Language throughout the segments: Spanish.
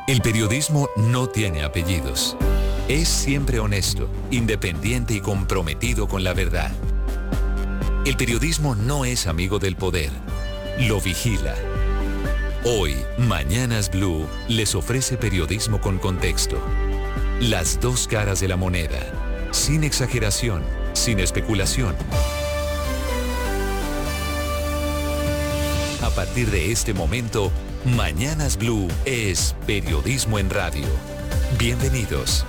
El periodismo no tiene apellidos. Es siempre honesto, independiente y comprometido con la verdad. El periodismo no es amigo del poder, lo vigila. Hoy, Mañanas Blue les ofrece periodismo con contexto. Las dos caras de la moneda, sin exageración, sin especulación. A partir de este momento, Mañanas Blue es periodismo en radio. Bienvenidos.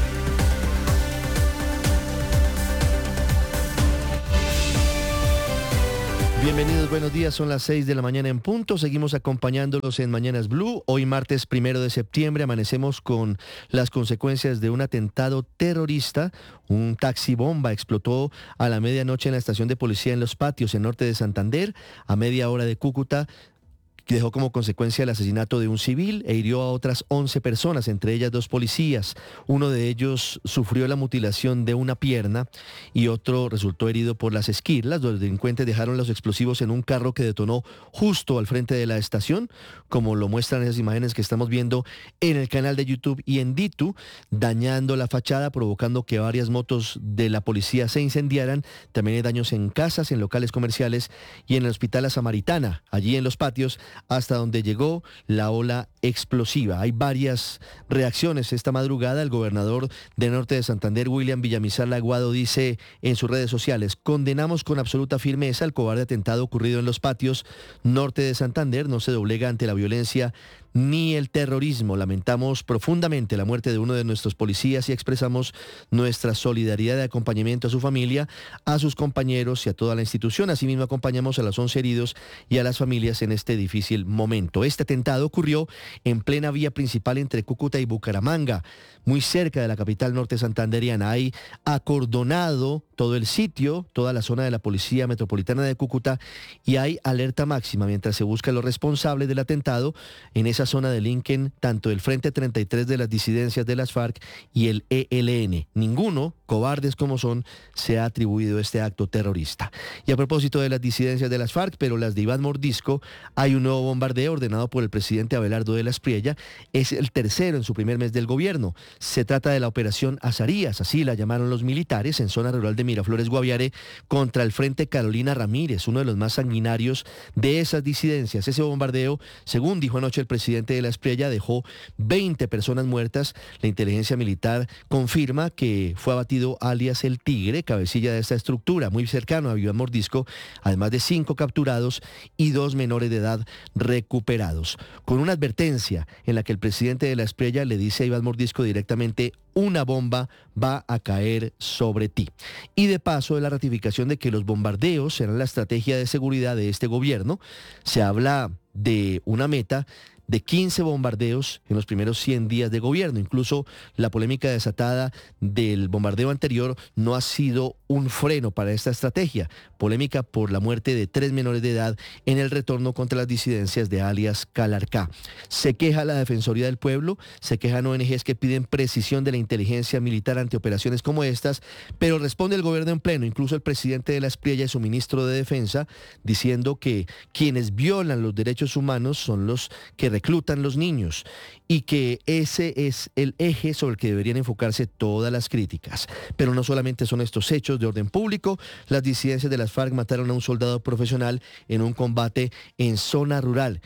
Bienvenidos, buenos días, son las 6 de la mañana en punto, seguimos acompañándolos en Mañanas Blue. Hoy martes 1 de septiembre amanecemos con las consecuencias de un atentado terrorista. Un taxi bomba explotó a la medianoche en la estación de policía en Los Patios, en norte de Santander, a media hora de Cúcuta, que dejó como consecuencia el asesinato de un civil e hirió a otras 11 personas, entre ellas 2 policías. Uno de ellos sufrió la mutilación de una pierna y otro resultó herido por las esquirlas. Los delincuentes dejaron los explosivos en un carro que detonó justo al frente de la estación, como lo muestran esas imágenes que estamos viendo en el canal de YouTube y en Ditu, dañando la fachada, provocando que varias motos de la policía se incendiaran. También hay daños en casas, en locales comerciales y en el Hospital La Samaritana, allí en Los Patios, hasta donde llegó la ola explosiva. Hay varias reacciones esta madrugada. El gobernador de Norte de Santander, William Villamizar Laguado, dice en sus redes sociales: condenamos con absoluta firmeza el cobarde atentado ocurrido en Los Patios, Norte de Santander. No se doblega ante la violencia ni el terrorismo. Lamentamos profundamente la muerte de uno de nuestros policías y expresamos nuestra solidaridad de acompañamiento a su familia, a sus compañeros y a toda la institución. Asimismo, acompañamos a los 11 heridos y a las familias en este difícil momento. Este atentado ocurrió en plena vía principal entre Cúcuta y Bucaramanga, muy cerca de la capital norte santanderiana. Hay acordonado todo el sitio, toda la zona de la Policía Metropolitana de Cúcuta, y hay alerta máxima mientras se busca a los responsables del atentado en esa zona de Lincoln, tanto el Frente 33 de las disidencias de las FARC y el ELN. Ninguno, cobardes como son, se ha atribuido este acto terrorista. Y a propósito de las disidencias de las FARC, pero las de Iván Mordisco, hay un nuevo bombardeo ordenado por el presidente Abelardo de la Espriella. Es el tercero en su primer mes del gobierno. Se trata de la Operación Azarías, así la llamaron los militares, en zona rural de Miraflores, Guaviare, contra el Frente Carolina Ramírez, uno de los más sanguinarios de esas disidencias. Ese bombardeo, según dijo anoche el presidente de la Espriella, dejó 20 personas muertas. La inteligencia militar confirma que fue abatido alias El Tigre, cabecilla de esta estructura, muy cercano a Iván Mordisco, además de 5 capturados y 2 menores de edad recuperados. Con una advertencia en la que el presidente de la Espriella le dice a Iván Mordisco directamente: una bomba va a caer sobre ti. Y de paso, de la ratificación de que los bombardeos serán la estrategia de seguridad de este gobierno. Se habla de una meta de 15 bombardeos en los primeros 100 días de gobierno. Incluso la polémica desatada del bombardeo anterior no ha sido un freno para esta estrategia. Polémica por la muerte de 3 menores de edad en el retorno contra las disidencias de alias Calarcá. Se queja la Defensoría del Pueblo, se quejan ONGs que piden precisión de la inteligencia militar ante operaciones como estas, pero responde el gobierno en pleno, incluso el presidente de la Espriella y su ministro de Defensa, diciendo que quienes violan los derechos humanos son los que reclutan los niños y que ese es el eje sobre el que deberían enfocarse todas las críticas. Pero no solamente son estos hechos de orden público. Las disidencias de las FARC mataron a un soldado profesional en un combate en zona rural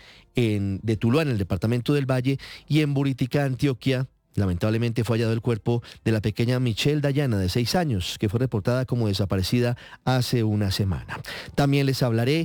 de Tuluá, en el departamento del Valle, y en Buritica, Antioquia. Lamentablemente fue hallado el cuerpo de la pequeña Michelle Dayana, de 6 años, que fue reportada como desaparecida hace una semana. También les hablaré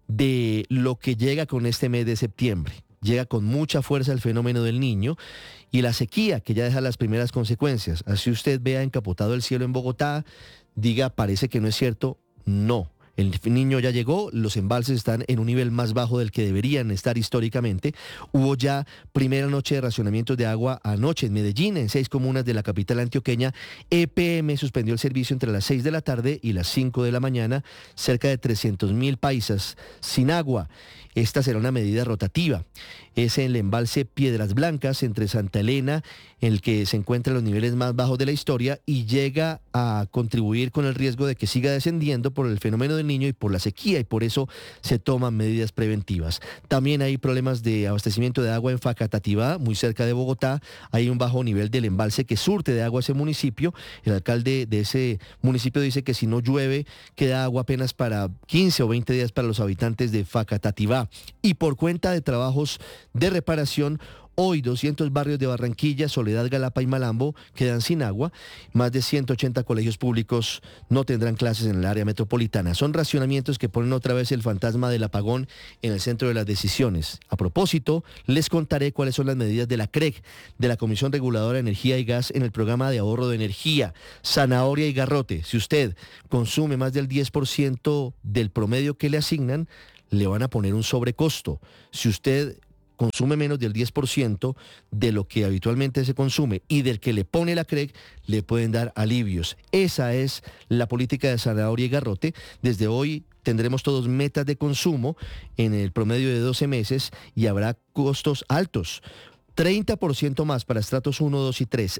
de lo que llega con este mes de septiembre. Llega con mucha fuerza el fenómeno del Niño y la sequía, que ya deja las primeras consecuencias. Así usted vea encapotado el cielo en Bogotá, diga, parece que no es cierto, no. El Niño ya llegó, los embalses están en un nivel más bajo del que deberían estar históricamente. Hubo ya primera noche de racionamientos de agua anoche en Medellín, en 6 comunas de la capital antioqueña. EPM suspendió el servicio entre las 6 de la tarde y las 5 de la mañana. Cerca de 300.000 paisas sin agua. Esta será una medida rotativa. es el embalse Piedras Blancas entre Santa Elena, en el que se encuentra en los niveles más bajos de la historia y llega a contribuir con el riesgo de que siga descendiendo por el fenómeno del Niño y por la sequía, y por eso se toman medidas preventivas. También hay problemas de abastecimiento de agua en Facatativá, muy cerca de Bogotá. Hay un bajo nivel del embalse que surte de agua ese municipio. El alcalde de ese municipio dice que si no llueve queda agua apenas para 15 o 20 días para los habitantes de Facatativá. Y por cuenta de trabajos de reparación, hoy 200 barrios de Barranquilla, Soledad, Galapa y Malambo quedan sin agua. Más de 180 colegios públicos no tendrán clases en el área metropolitana. Son racionamientos que ponen otra vez el fantasma del apagón en el centro de las decisiones. A propósito, les contaré cuáles son las medidas de la CREG, de la Comisión Reguladora de Energía y Gas, en el programa de ahorro de energía. Zanahoria y garrote. Si usted consume más del 10% del promedio que le asignan, le van a poner un sobrecosto. Si usted consume menos del 10% de lo que habitualmente se consume y del que le pone la CREG, le pueden dar alivios. Esa es la política de zanahoria y garrote. Desde hoy tendremos todos metas de consumo en el promedio de 12 meses y habrá costos altos. 30% más para estratos 1, 2 y 3,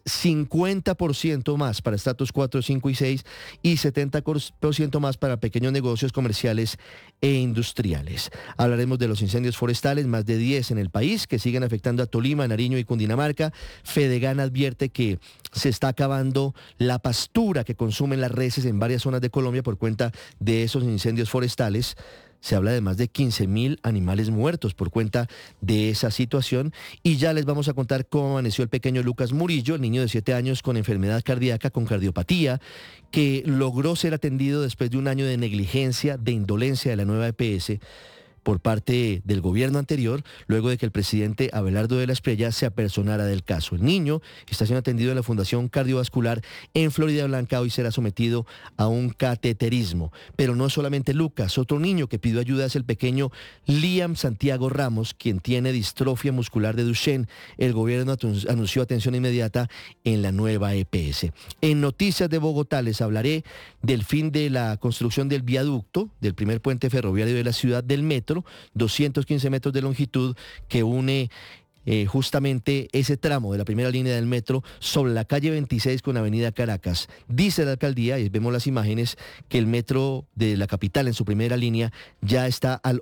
50% más para estratos 4, 5 y 6 y 70% más para pequeños negocios comerciales e industriales. Hablaremos de los incendios forestales, más de 10 en el país, que siguen afectando a Tolima, Nariño y Cundinamarca. Fedegan advierte que se está acabando la pastura que consumen las reses en varias zonas de Colombia por cuenta de esos incendios forestales. Se habla de más de 15.000 animales muertos por cuenta de esa situación. Y ya les vamos a contar cómo amaneció el pequeño Lucas Murillo, el niño de 7 años con enfermedad cardíaca, con cardiopatía, que logró ser atendido después de un año de negligencia, de indolencia de la nueva EPS por parte del gobierno anterior, luego de que el presidente Abelardo de la Espriella se apersonara del caso. El niño está siendo atendido en la Fundación Cardiovascular en Florida Blanca. Hoy será sometido a un cateterismo. Pero no solamente Lucas, otro niño que pidió ayuda es el pequeño Liam Santiago Ramos, quien tiene distrofia muscular de Duchenne. El gobierno anunció atención inmediata en la nueva EPS. En Noticias de Bogotá les hablaré del fin de la construcción del viaducto, del primer puente ferroviario de la ciudad, del metro, 215 metros de longitud, que une justamente ese tramo de la primera línea del metro sobre la calle 26 con avenida Caracas. Dice la alcaldía, y vemos las imágenes, que el metro de la capital en su primera línea ya está al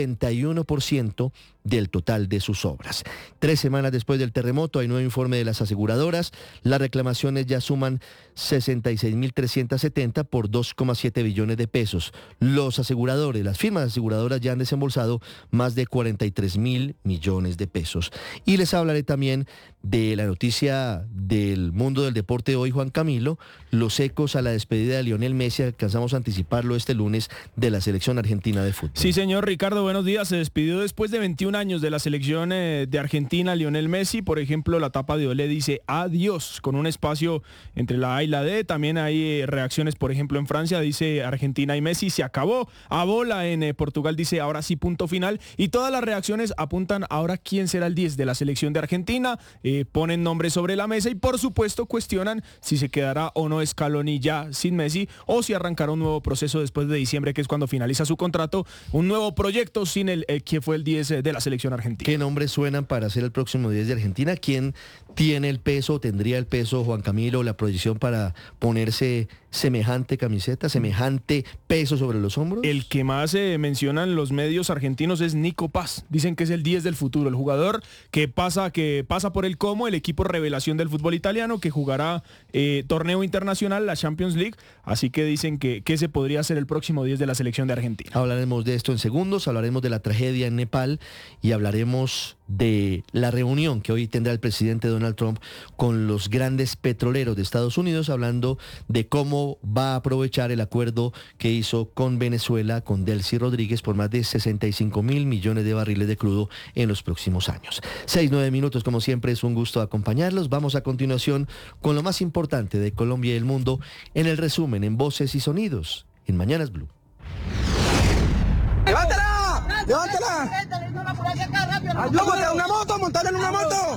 81% del total de sus obras. 3 semanas después del terremoto hay nuevo informe de las aseguradoras. Las reclamaciones ya suman 66.370 por 2,7 billones de pesos. Los aseguradores, las firmas aseguradoras ya han desembolsado más de 43.000 millones de pesos. Y les hablaré también de la noticia del mundo del deporte hoy, Juan Camilo, los ecos a la despedida de Lionel Messi. Alcanzamos a anticiparlo este lunes, de la selección argentina de fútbol. Sí, señor Ricardo, buenos días. Se despidió después de 21 años de la selección de Argentina, Lionel Messi. Por ejemplo, la tapa de Olé dice adiós, con un espacio entre la A y la D. También hay reacciones, por ejemplo, en Francia dice Argentina y Messi se acabó. A bola en Portugal dice ahora sí, punto final. Y todas las reacciones apuntan ahora quién será el 10 de la selección de Argentina. Ponen nombres sobre la mesa y por supuesto cuestionan si se quedará o no Scaloni ya sin Messi, o si arrancará un nuevo proceso después de diciembre, que es cuando finaliza su contrato, un nuevo proyecto sin el que fue el 10 de la selección argentina. ¿Qué nombres suenan para ser el próximo 10 de Argentina? ¿Quién tiene el peso, tendría el peso, Juan Camilo, la proyección para ponerse semejante camiseta, semejante peso sobre los hombros? El que más mencionan los medios argentinos es Nico Paz. Dicen que es el 10 del futuro, el jugador que pasa por el Como, el equipo revelación del fútbol italiano, que jugará torneo internacional, la Champions League. Así que dicen que ese podría ser el próximo 10 de la selección de Argentina. Hablaremos de esto en segundos, hablaremos de la tragedia en Nepal y hablaremos de la reunión que hoy tendrá el presidente Donald Trump con los grandes petroleros de Estados Unidos, hablando de cómo va a aprovechar el acuerdo que hizo con Venezuela, con Delcy Rodríguez, por más de 65.000 millones de barriles de crudo en los próximos años. 6-9 minutos, como siempre, es un gusto acompañarlos. Vamos a continuación con lo más importante de Colombia y el mundo en el resumen, en Voces y Sonidos, en Mañanas Blue. ¡Levántala! ¡Levántala! ¡Ayúdate! ¡Una moto! ¡Montar en una moto!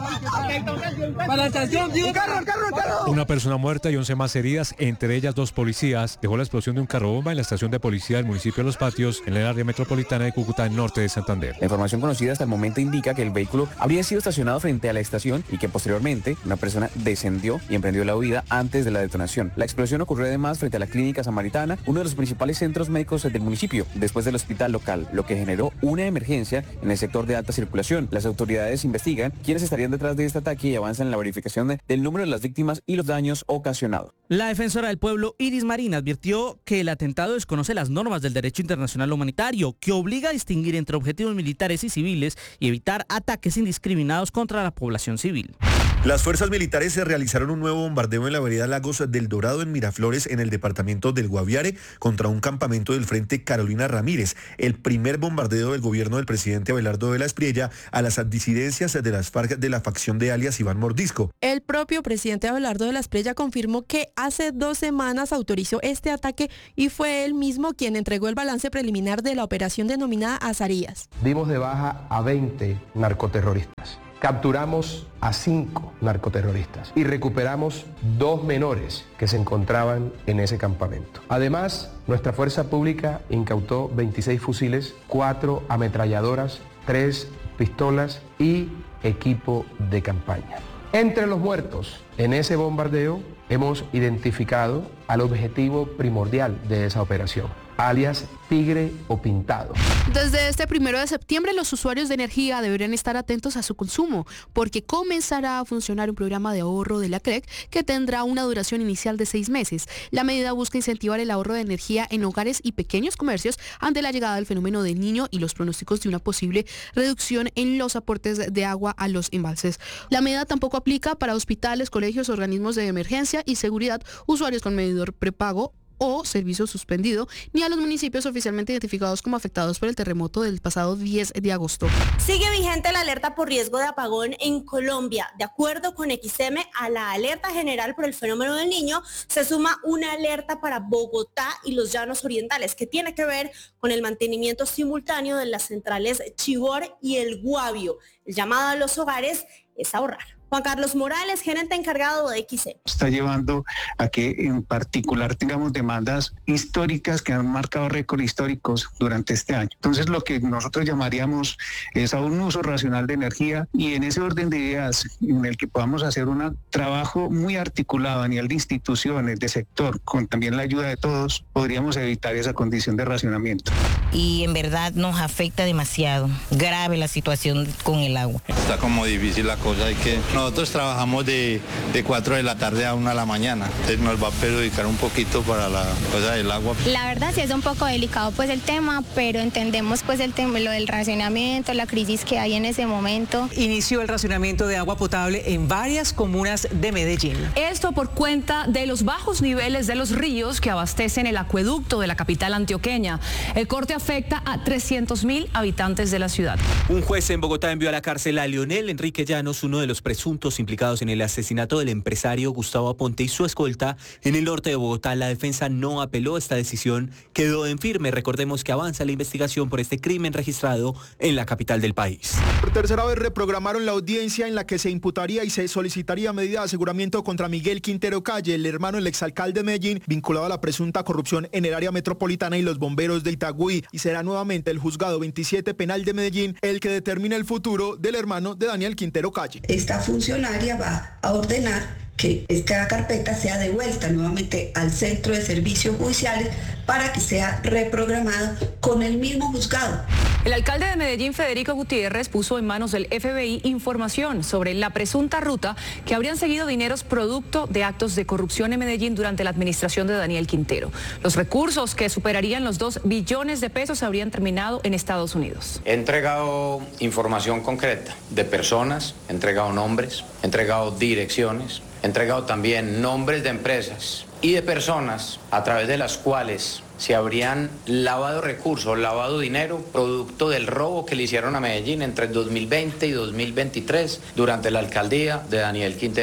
Una persona muerta y 11 más heridas, entre ellas 2 policías, dejó la explosión de un carro bomba en la estación de policía del municipio de Los Patios, en el área metropolitana de Cúcuta, en norte de Santander. La información conocida hasta el momento indica que el vehículo habría sido estacionado frente a la estación y que posteriormente una persona descendió y emprendió la huida antes de la detonación. La explosión ocurrió además frente a la Clínica Samaritana, uno de los principales centros médicos del municipio, después del hospital local, lo que generó una emergencia en el sector de alta circulación. Las autoridades investigan quiénes estarían detrás de este ataque y avanzan en la verificación del número de las víctimas y los daños ocasionados. La defensora del pueblo, Iris Marín, advirtió que el atentado desconoce las normas del derecho internacional humanitario, que obliga a distinguir entre objetivos militares y civiles y evitar ataques indiscriminados contra la población civil. Las fuerzas militares se realizaron un nuevo bombardeo en la vereda Lagos del Dorado en Miraflores, en el departamento del Guaviare, contra un campamento del Frente Carolina Ramírez, el primer bombardeo del gobierno del presidente Abelardo de la Espriella a las disidencias de las FARC de la facción de alias Iván Mordisco. El propio presidente Abelardo de la Espriella confirmó que hace 2 semanas autorizó este ataque y fue él mismo quien entregó el balance preliminar de la operación denominada Azarías. Dimos de baja a 20 narcoterroristas. Capturamos a 5 narcoterroristas y recuperamos 2 menores que se encontraban en ese campamento. Además, nuestra fuerza pública incautó 26 fusiles, 4 ametralladoras, 3 pistolas y equipo de campaña. Entre los muertos en ese bombardeo hemos identificado al objetivo primordial de esa operación, alias Tigre o Pintado. Desde este 1 de septiembre los usuarios de energía deberían estar atentos a su consumo porque comenzará a funcionar un programa de ahorro de la CREC que tendrá una duración inicial de 6 meses. La medida busca incentivar el ahorro de energía en hogares y pequeños comercios ante la llegada del fenómeno del Niño y los pronósticos de una posible reducción en los aportes de agua a los embalses. La medida tampoco aplica para hospitales, colegios, organismos de emergencia y seguridad, usuarios con medidor prepago o servicio suspendido, ni a los municipios oficialmente identificados como afectados por el terremoto del pasado 10 de agosto. Sigue vigente la alerta por riesgo de apagón en Colombia. De acuerdo con XM, a la alerta general por el fenómeno del Niño se suma una alerta para Bogotá y los Llanos Orientales, que tiene que ver con el mantenimiento simultáneo de las centrales Chivor y El Guavio. El llamado a los hogares es ahorrar. Juan Carlos Morales, gerente encargado de XM. Está llevando a que en particular tengamos demandas históricas que han marcado récords históricos durante este año. Entonces lo que nosotros llamaríamos es a un uso racional de energía y en ese orden de ideas en el que podamos hacer un trabajo muy articulado a nivel de instituciones, de sector, con también la ayuda de todos, podríamos evitar esa condición de racionamiento. Y en verdad nos afecta demasiado, grave la situación con el agua. Está como difícil la cosa, hay que... Nosotros trabajamos de 4 de la tarde a 1 de la mañana, entonces nos va a perjudicar un poquito para la cosa del agua. La verdad sí es un poco delicado pues el tema, pero entendemos pues el tema, lo del racionamiento, la crisis que hay en ese momento. Inició el racionamiento de agua potable en varias comunas de Medellín. Esto por cuenta de los bajos niveles de los ríos que abastecen el acueducto de la capital antioqueña. El corte afecta a 300.000 habitantes de la ciudad. Un juez en Bogotá envió a la cárcel a Leonel Enrique Llanos, uno de los presuntos implicados en el asesinato del empresario Gustavo Aponte y su escolta en el norte de Bogotá. La defensa no apeló. Esta decisión quedó en firme. Recordemos que avanza la investigación por este crimen registrado en la capital del país. Por tercera vez reprogramaron la audiencia en la que se imputaría y se solicitaría medida de aseguramiento contra Miguel Quintero Calle, el hermano del exalcalde de Medellín, vinculado a la presunta corrupción en el área metropolitana y los bomberos de Itagüí. Y será nuevamente el juzgado 27 penal de Medellín el que determine el futuro del hermano de Daniel Quintero Calle. Esta funcionaria va a ordenar que esta carpeta sea devuelta nuevamente al Centro de Servicios Judiciales para que sea reprogramada con el mismo juzgado. El alcalde de Medellín, Federico Gutiérrez, puso en manos del FBI información sobre la presunta ruta que habrían seguido dineros producto de actos de corrupción en Medellín durante la administración de Daniel Quintero. Los recursos que superarían los 2 billones de pesos habrían terminado en Estados Unidos. He entregado información concreta de personas, he entregado nombres, he entregado direcciones, he entregado también nombres de empresas y de personas a través de las cuales se habrían lavado recursos, lavado dinero, producto del robo que le hicieron a Medellín entre 2020 y 2023 durante la alcaldía de Daniel Quintero.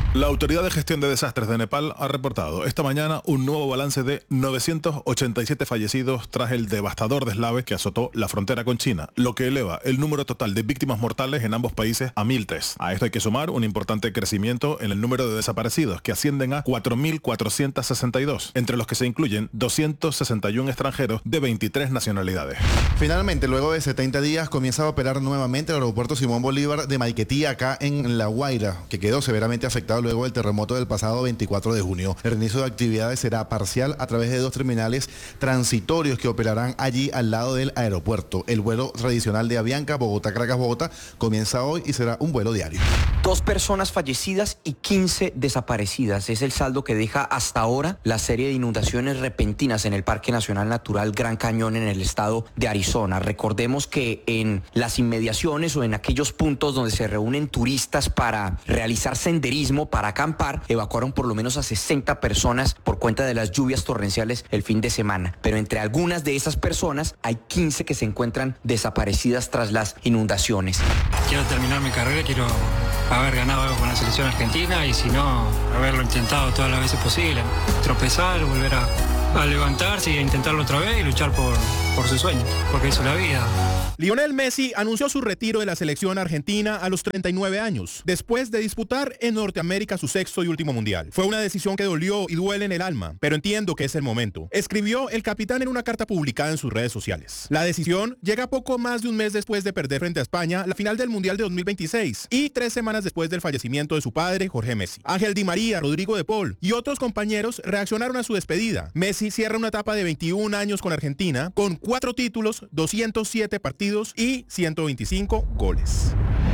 La Autoridad de Gestión de Desastres de Nepal ha reportado esta mañana un nuevo balance de 987 fallecidos tras el devastador deslave que azotó la frontera con China, lo que eleva el número total de víctimas mortales en ambos países a 1.003. A esto hay que sumar un importante crecimiento en el número de desaparecidos, que ascienden a 4.462, entre los que se incluyen 261 extranjeros de 23 nacionalidades. Finalmente, luego de 70 días, comienza a operar nuevamente el aeropuerto Simón Bolívar de Maiquetí, acá en La Guaira, que quedó severamente afectado luego del terremoto del pasado 24 de junio. El reinicio de actividades será parcial a través de 2 terminales transitorios que operarán allí al lado del aeropuerto. El vuelo tradicional de Avianca, Bogotá-Caracas-Bogotá, comienza hoy y será un vuelo diario. 2 personas fallecidas y 15 desaparecidas. Es el saldo que deja hasta ahora la serie de inundaciones repentinas en el Parque Nacional Natural Gran Cañón en el estado de Arizona. Recordemos que en las inmediaciones o en aquellos puntos donde se reúnen turistas para realizar senderismo, para acampar, evacuaron por lo menos a 60 personas por cuenta de las lluvias torrenciales el fin de semana. Pero entre algunas de esas personas hay 15 que se encuentran desaparecidas tras las inundaciones. Quiero terminar mi carrera, quiero haber ganado algo con la selección argentina y si no, haberlo intentado todas las veces posible. Tropezar, volver a levantarse y a intentarlo otra vez y luchar por sus sueños, porque eso es la vida. Lionel Messi anunció su retiro de la selección argentina a los 39 años, después de disputar en Norteamérica su 6º y último mundial. Fue una decisión que dolió y duele en el alma, pero entiendo que es el momento, escribió el capitán en una carta publicada en sus redes sociales. La decisión llega poco más de un mes después de perder frente a España la final del Mundial de 2026 y 3 semanas después del fallecimiento de su padre, Jorge Messi. Ángel Di María, Rodrigo de Paul y otros compañeros reaccionaron a su despedida. Messi cierra una etapa de 21 años con Argentina, con 4 títulos, 207 partidos y 125 goles.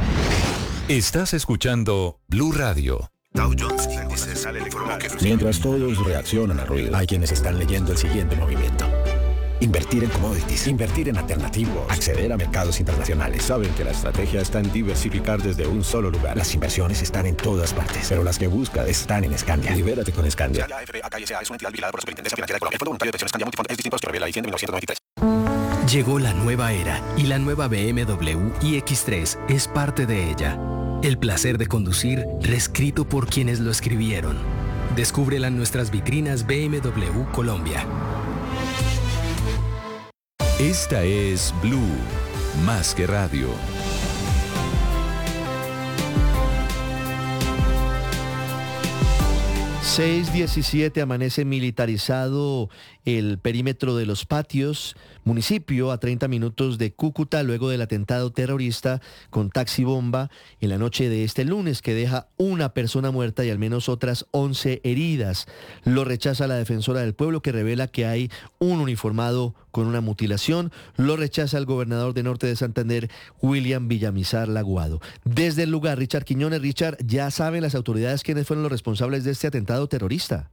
Estás escuchando Blue Radio. Dow Jones Índice sale el Mientras todos reaccionan al ruido, hay quienes están leyendo el siguiente movimiento. Invertir en commodities, invertir en alternativos, acceder a mercados internacionales. Saben que la estrategia está en diversificar desde un solo lugar. Las inversiones están en todas partes, pero las que buscas están en Scandia. Libérate con Scandia. La AFP-AKSA es una entidad vigilada por la Superintendencia Financiera de Colombia. El Fondo Voluntario de Pensiones Scandia Multifondos es distinto a los que revela la edición de 1993. Llegó la nueva era y la nueva BMW iX3 es parte de ella. El placer de conducir reescrito por quienes lo escribieron. Descúbrela en nuestras vitrinas BMW Colombia. Esta es Blue, más que radio. 6:17 amanece militarizado el perímetro de Los Patios, municipio a 30 minutos de Cúcuta, luego del atentado terrorista con taxi bomba en la noche de este lunes, que deja una persona muerta y al menos otras 11 heridas. Lo rechaza la defensora del pueblo, que revela que hay un uniformado con una mutilación. Lo rechaza el gobernador de Norte de Santander, William Villamizar Laguado. Desde el lugar, Richard Quiñones. Richard, ¿ya saben las autoridades quiénes fueron los responsables de este atentado terrorista?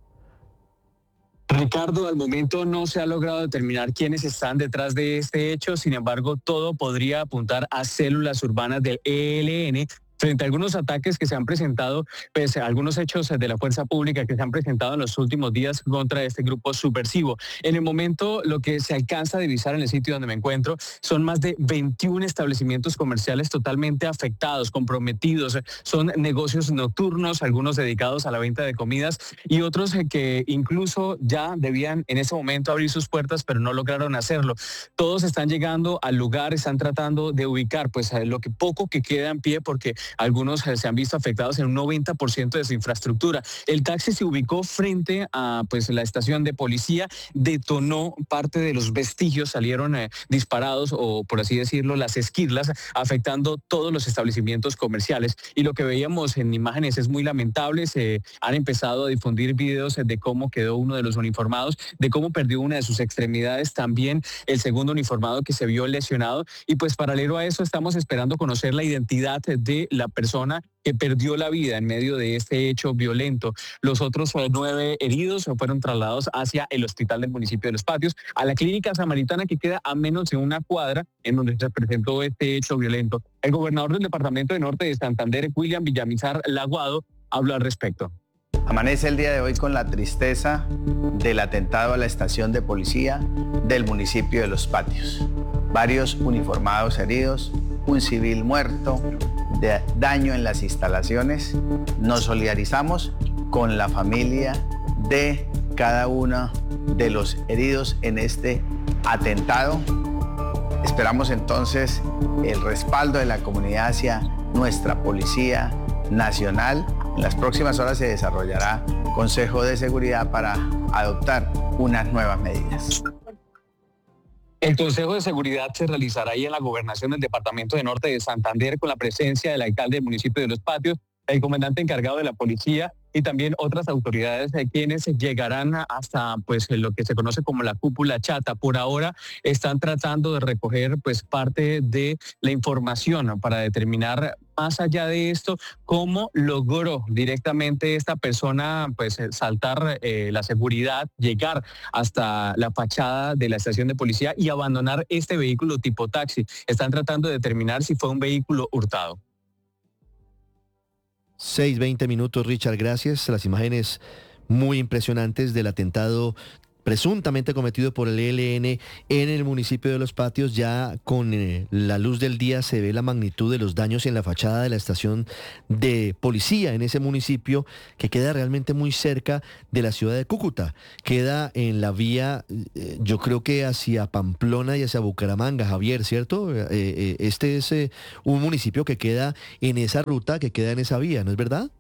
Ricardo, al momento no se ha logrado determinar quiénes están detrás de este hecho, sin embargo, todo podría apuntar a células urbanas del ELN, frente a algunos ataques que se han presentado, pues algunos hechos de la fuerza pública que se han presentado en los últimos días contra este grupo subversivo. En el momento, lo que se alcanza a divisar en el sitio donde me encuentro son más de 21 establecimientos comerciales totalmente afectados, comprometidos. Son negocios nocturnos, algunos dedicados a la venta de comidas y otros que incluso ya debían en ese momento abrir sus puertas, pero no lograron hacerlo. Todos están llegando al lugar, están tratando de ubicar pues lo que poco que queda en pie, porque algunos se han visto afectados en un 90% de su infraestructura. El taxi se ubicó frente a pues la estación de policía, detonó parte de los vestigios, salieron disparados o por así decirlo las esquirlas, afectando todos los establecimientos comerciales. Y lo que veíamos en imágenes es muy lamentable. Se han empezado a difundir videos de cómo quedó uno de los uniformados, de cómo perdió una de sus extremidades, también el segundo uniformado que se vio lesionado. Y pues paralelo a eso estamos esperando conocer la identidad de la persona que perdió la vida en medio de este hecho violento. Los otros 9 heridos fueron trasladados hacia el hospital del municipio de Los Patios, a la clínica samaritana que queda a menos de una cuadra en donde se presentó este hecho violento. El gobernador del departamento de Norte de Santander, William Villamizar Laguado, habló al respecto. Amanece el día de hoy con la tristeza del atentado a la estación de policía del municipio de Los Patios. Varios uniformados heridos, un civil muerto, de daño en las instalaciones. Nos solidarizamos con la familia de cada uno de los heridos en este atentado. Esperamos entonces el respaldo de la comunidad hacia nuestra Policía Nacional. En las próximas horas se desarrollará Consejo de Seguridad para adoptar unas nuevas medidas. El Consejo de Seguridad se realizará ahí en la gobernación del departamento de Norte de Santander con la presencia del alcalde del municipio de Los Patios, el comandante encargado de la policía y también otras autoridades quienes llegarán hasta pues lo que se conoce como la cúpula chata. Por ahora están tratando de recoger pues parte de la información para determinar más allá de esto cómo logró directamente esta persona pues saltar la seguridad, llegar hasta la fachada de la estación de policía y abandonar este vehículo tipo taxi. Están tratando de determinar si fue un vehículo hurtado. 6:20 minutos, Richard, gracias. Las imágenes muy impresionantes del atentado presuntamente cometido por el ELN en el municipio de Los Patios. Ya con la luz del día se ve la magnitud de los daños en la fachada de la estación de policía en ese municipio, que queda realmente muy cerca de la ciudad de Cúcuta. Queda en la vía, yo creo que hacia Pamplona y hacia Bucaramanga, Javier, ¿cierto? Este es un municipio que queda en esa ruta, que queda en esa vía, ¿no es verdad?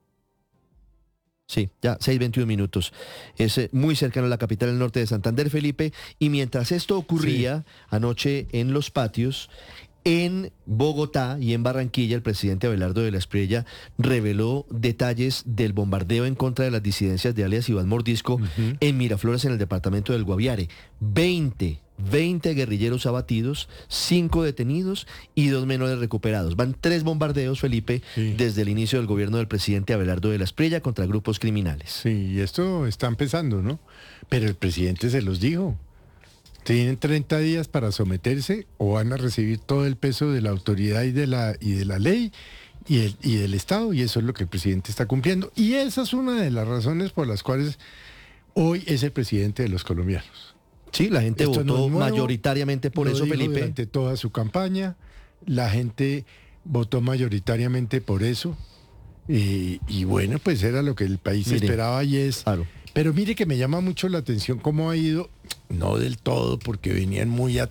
Sí, ya 6:21 minutos. Es muy cercano a la capital del norte de Santander, Felipe. Y mientras esto ocurría anoche en Los Patios, en Bogotá y en Barranquilla, el presidente Abelardo de la Espriella reveló detalles del bombardeo en contra de las disidencias de alias Iván Mordisco en Miraflores, en el departamento del Guaviare. 20 guerrilleros abatidos, 5 detenidos y 2 menores recuperados. Van 3 bombardeos, Felipe, desde el inicio del gobierno del presidente Abelardo de la Espriella contra grupos criminales. Sí, y esto está empezando, ¿no? Pero el presidente se los dijo. Tienen 30 días para someterse o van a recibir todo el peso de la autoridad y de la ley y del Estado, y eso es lo que el presidente está cumpliendo. Y esa es una de las razones por las cuales hoy es el presidente de los colombianos. Sí, la gente Esto votó no es nuevo, mayoritariamente por eso, Felipe. Durante toda su campaña, la gente votó mayoritariamente por eso. Y bueno, pues era lo que el país esperaba y es... Claro. Pero mire que me llama mucho la atención cómo ha ido, no del todo, porque venían muy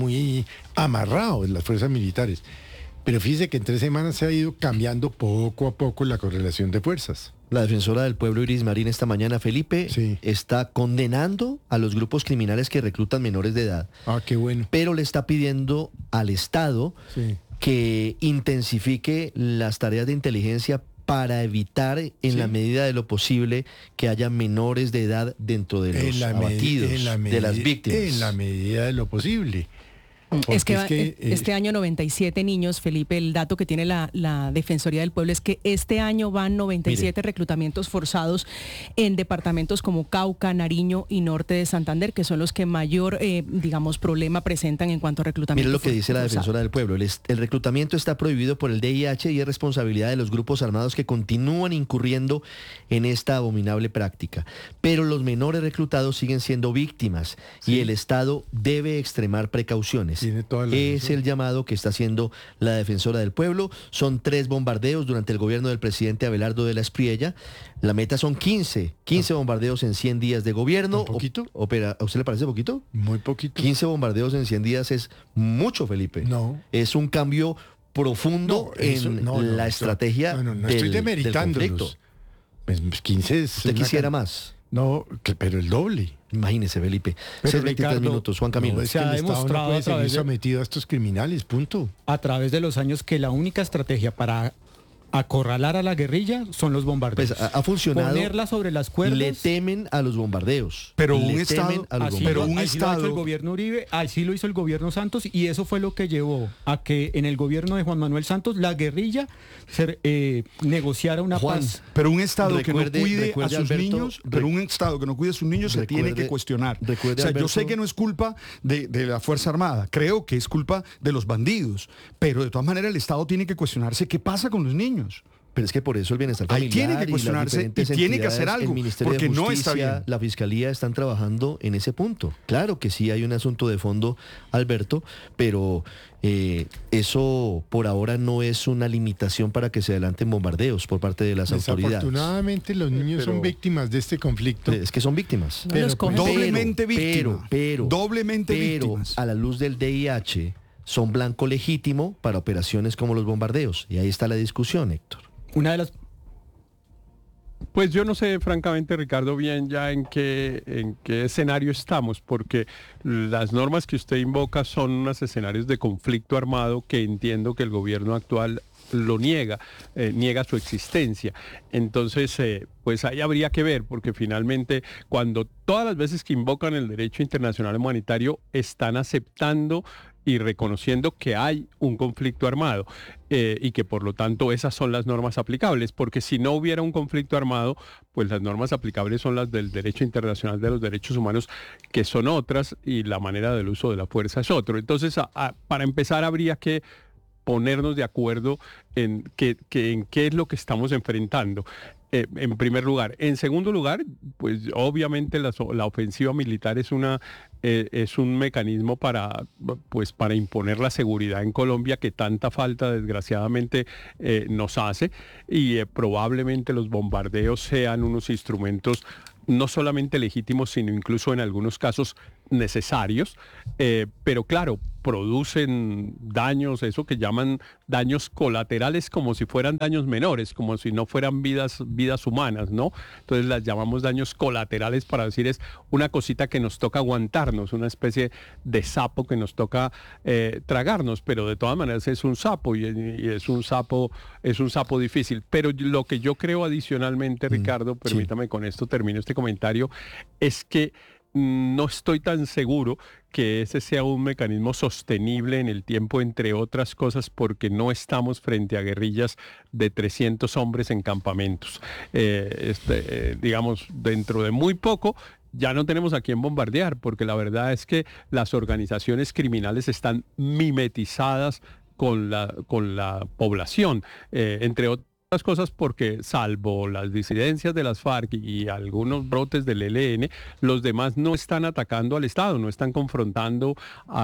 amarrados las fuerzas militares. Pero fíjese que en 3 semanas se ha ido cambiando poco a poco la correlación de fuerzas. La defensora del pueblo, Iris Marín, esta mañana, Felipe, está condenando a los grupos criminales que reclutan menores de edad. Ah, qué bueno. Pero le está pidiendo al Estado que intensifique las tareas de inteligencia para evitar, en la medida de lo posible, que haya menores de edad dentro de los abatidos, de las víctimas. En la medida de lo posible. Es que este año 97 niños, Felipe, el dato que tiene la Defensoría del Pueblo es que este año van 97 reclutamientos forzados en departamentos como Cauca, Nariño y Norte de Santander, que son los que mayor, problema presentan en cuanto a reclutamiento. Mire lo que dice la Defensora del Pueblo. El reclutamiento está prohibido por el DIH y es responsabilidad de los grupos armados que continúan incurriendo en esta abominable práctica. Pero los menores reclutados siguen siendo víctimas y el Estado debe extremar precauciones. Es el llamado que está haciendo la Defensora del Pueblo. Son 3 bombardeos durante el gobierno del presidente Abelardo de la Espriella. La meta son 15 bombardeos en 100 días de gobierno. ¿Un poquito? ¿A usted le parece poquito? Muy poquito. 15 bombardeos en 100 días es mucho, Felipe. No. Es un cambio profundo en la estrategia no estoy demeritándolos. Pues 15 es... ¿Usted quisiera más? No, pero el doble. Imagínese, Felipe. 6:23 minutos, Juan Camilo. Es que el Estado no puede seguir sometido a estos criminales, punto. A través de los años que la única estrategia para acorralar a la guerrilla son los bombardeos. Pues ha funcionado. Ponerla sobre las cuerdas. Le temen a los bombardeos. Pero un Estado, así lo hizo el gobierno Uribe, así lo hizo el gobierno Santos, y eso fue lo que llevó a que en el gobierno de Juan Manuel Santos la guerrilla negociara una paz. Pero un Estado que no cuide a sus niños, un Estado que no cuide a sus niños se tiene que cuestionar. O sea, yo sé que no es culpa de la Fuerza Armada, creo que es culpa de los bandidos, pero de todas maneras el Estado tiene que cuestionarse qué pasa con los niños. Pero es que por eso el bienestar familiar tiene que cuestionarse y tiene que hacer algo, porque no está bien. La Fiscalía están trabajando en ese punto. Claro que sí hay un asunto de fondo, Alberto, pero eso por ahora no es una limitación para que se adelanten bombardeos por parte de las autoridades. Desafortunadamente los niños son víctimas de este conflicto. Es que son víctimas. Doblemente víctimas. Doblemente víctimas. A la luz del DIH son blanco legítimo para operaciones como los bombardeos. Y ahí está la discusión, Héctor. Una de las... Pues yo no sé, francamente, Ricardo, bien ya en qué escenario estamos, porque las normas que usted invoca son unos escenarios de conflicto armado que entiendo que el gobierno actual lo niega su existencia. Entonces, pues ahí habría que ver, porque finalmente, cuando todas las veces que invocan el derecho internacional humanitario, están aceptando y reconociendo que hay un conflicto armado y que por lo tanto esas son las normas aplicables, porque si no hubiera un conflicto armado, pues las normas aplicables son las del derecho internacional de los derechos humanos, que son otras, y la manera del uso de la fuerza es otro. Entonces, para empezar, habría que ponernos de acuerdo en qué es lo que estamos enfrentando. En primer lugar. En segundo lugar, pues obviamente la ofensiva militar es un mecanismo para imponer la seguridad en Colombia, que tanta falta desgraciadamente nos hace, y probablemente los bombardeos sean unos instrumentos no solamente legítimos, sino incluso en algunos casos necesarios, pero claro, producen daños, eso que llaman daños colaterales, como si fueran daños menores, como si no fueran vidas humanas, ¿no? Entonces las llamamos daños colaterales para decir es una cosita que nos toca aguantarnos, una especie de sapo que nos toca tragarnos, pero de todas maneras es un sapo y es un sapo difícil. Pero lo que yo creo adicionalmente, Ricardo, permítame con esto termino este comentario, es que no estoy tan seguro que ese sea un mecanismo sostenible en el tiempo, entre otras cosas, porque no estamos frente a guerrillas de 300 hombres en campamentos. Digamos, dentro de muy poco ya no tenemos a quién bombardear, porque la verdad es que las organizaciones criminales están mimetizadas con la población, entre otras cosas porque, salvo las disidencias de las FARC y algunos brotes del ELN, los demás no están atacando al Estado, no están confrontando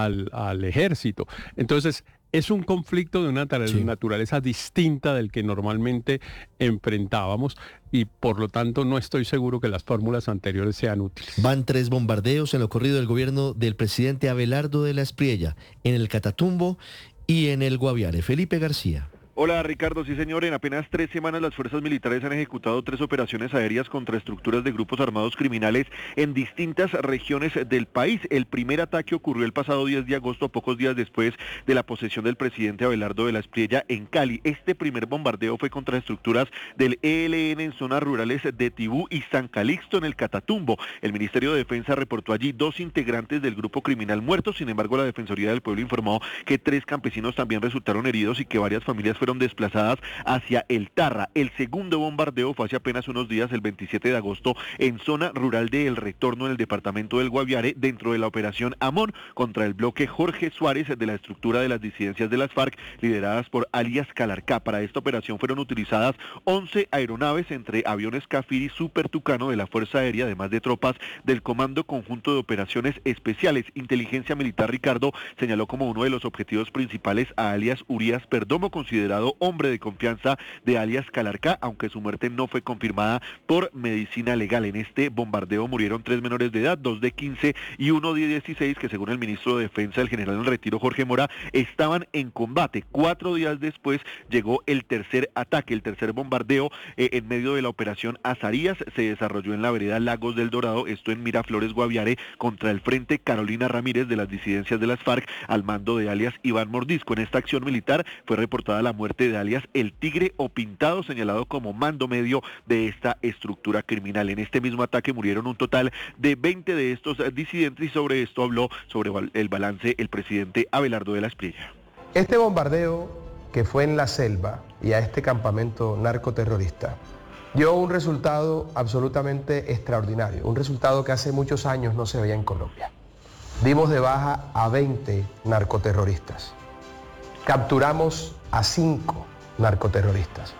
al ejército. Entonces, es un conflicto de una naturaleza distinta del que normalmente enfrentábamos, y por lo tanto no estoy seguro que las fórmulas anteriores sean útiles. Van 3 bombardeos en lo corrido del gobierno del presidente Abelardo de la Espriella, en el Catatumbo y en el Guaviare. Felipe García. Hola Ricardo, sí señor, en apenas 3 semanas las fuerzas militares han ejecutado 3 operaciones aéreas contra estructuras de grupos armados criminales en distintas regiones del país. El primer ataque ocurrió el pasado 10 de agosto, pocos días después de la posesión del presidente Abelardo de la Espriella en Cali. Este primer bombardeo fue contra estructuras del ELN en zonas rurales de Tibú y San Calixto en el Catatumbo. El Ministerio de Defensa reportó allí 2 integrantes del grupo criminal muertos. Sin embargo, la Defensoría del Pueblo informó que 3 campesinos también resultaron heridos y que varias familias fueron desplazadas hacia el Tarra. El segundo bombardeo fue hace apenas unos días, el 27 de agosto, en zona rural de El Retorno, en el departamento del Guaviare, dentro de la operación Amón, contra el bloque Jorge Suárez de la estructura de las disidencias de las FARC, lideradas por alias Calarcá. Para esta operación fueron utilizadas 11 aeronaves, entre aviones Cafiri Super Tucano de la Fuerza Aérea, además de tropas del Comando Conjunto de Operaciones Especiales. Inteligencia Militar, Ricardo, señaló como uno de los objetivos principales a alias Urias Perdomo, considerado hombre de confianza de alias Calarcá, aunque su muerte no fue confirmada por medicina legal. En este bombardeo murieron 3 menores de edad, 2 de 15 y 1 de 16, que según el ministro de Defensa, el general en retiro Jorge Mora, estaban en combate. 4 días después llegó el tercer ataque, el tercer bombardeo en medio de la operación Azarías. Se desarrolló en la vereda Lagos del Dorado, esto en Miraflores, Guaviare, contra el Frente Carolina Ramírez de las disidencias de las FARC, al mando de alias Iván Mordisco. En esta acción militar fue reportada la muerte de alias El Tigre o Pintado, señalado como mando medio de esta estructura criminal. En este mismo ataque murieron un total de 20 de estos disidentes, y sobre esto habló sobre el balance el presidente Abelardo de la Espriella. Este bombardeo que fue en la selva y a este campamento narcoterrorista dio un resultado absolutamente extraordinario, un resultado que hace muchos años no se veía en Colombia. Dimos de baja a 20 narcoterroristas. Capturamos a 5 narcoterroristas.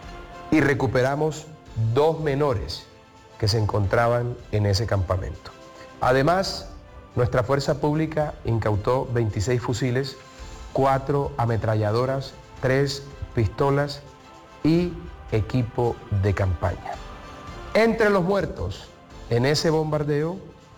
y recuperamos 2 menores que se encontraban en ese campamento. Además, nuestra fuerza pública incautó 26 fusiles, 4 ametralladoras, 3 pistolas y equipo de campaña. Entre los muertos en ese bombardeo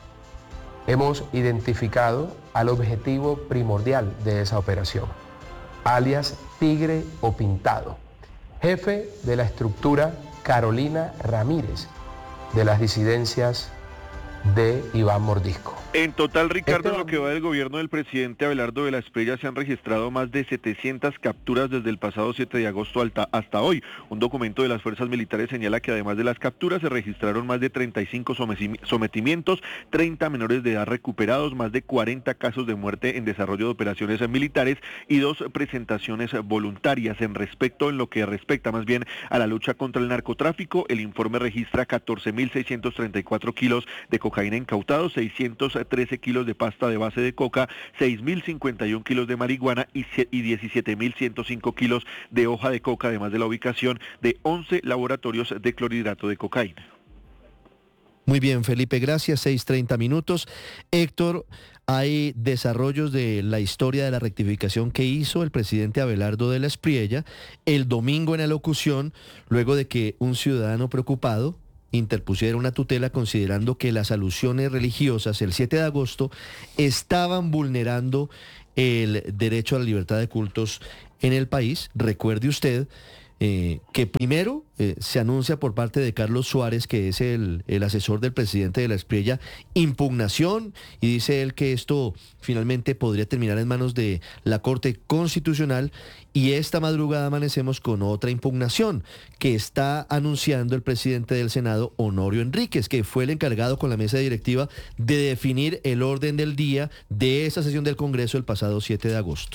hemos identificado al objetivo primordial de esa operación, alias Tigre o Pintado, jefe de la estructura Carolina Ramírez, de las disidencias de Iván Mordisco. En total, Ricardo, en lo que va del gobierno del presidente Abelardo de la Espriella se han registrado más de 700 capturas desde el pasado 7 de agosto hasta hoy. Un documento de las fuerzas militares señala que además de las capturas se registraron más de 35 sometimientos, 30 menores de edad recuperados, más de 40 casos de muerte en desarrollo de operaciones militares y 2 presentaciones voluntarias. En lo que respecta más bien a la lucha contra el narcotráfico, el informe registra 14.634 kilos de cocaína incautados, 613 kilos de pasta de base de coca, 6.051 kilos de marihuana y 17.105 kilos de hoja de coca, además de la ubicación de 11 laboratorios de clorhidrato de cocaína. Muy bien, Felipe, gracias. 6:30 minutos. Héctor, hay desarrollos de la historia de la rectificación que hizo el presidente Abelardo de la Espriella el domingo en la locución, luego de que un ciudadano preocupado interpusiera una tutela considerando que las alusiones religiosas el 7 de agosto estaban vulnerando el derecho a la libertad de cultos en el país. Recuerde usted que primero se anuncia por parte de Carlos Suárez, que es el asesor del presidente de la Espriella, impugnación, y dice él que esto finalmente podría terminar en manos de la Corte Constitucional, y esta madrugada amanecemos con otra impugnación que está anunciando el presidente del Senado, Honorio Enríquez, que fue el encargado con la mesa directiva de definir el orden del día de esa sesión del Congreso el pasado 7 de agosto.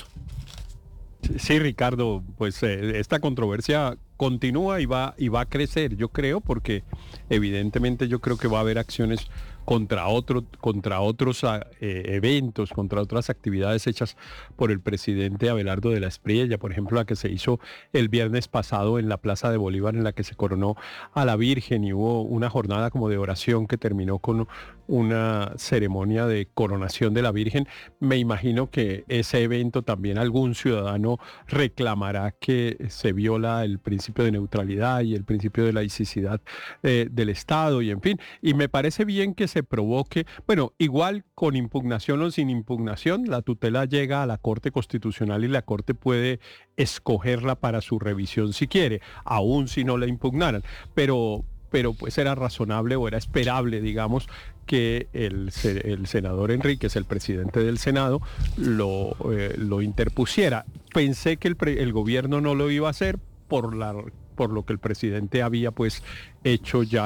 Sí, Ricardo, pues esta controversia continúa y va a crecer, yo creo, porque evidentemente yo creo que va a haber acciones contra otros eventos, contra otras actividades hechas por el presidente Abelardo de la Espriella, por ejemplo, la que se hizo el viernes pasado en la Plaza de Bolívar, en la que se coronó a la Virgen y hubo una jornada como de oración que terminó con una ceremonia de coronación de la Virgen. Me imagino que ese evento también algún ciudadano reclamará que se viola el principio de neutralidad y el principio de laicidad del Estado, y en fin, y me parece bien que se provoque, bueno, igual con impugnación o sin impugnación, la tutela llega a la Corte Constitucional y la Corte puede escogerla para su revisión si quiere, aún si no la impugnaran, pero pues era razonable o era esperable, digamos, que el senador Enríquez, el presidente del Senado, lo interpusiera. Pensé que el gobierno no lo iba a hacer por lo que el presidente había pues hecho ya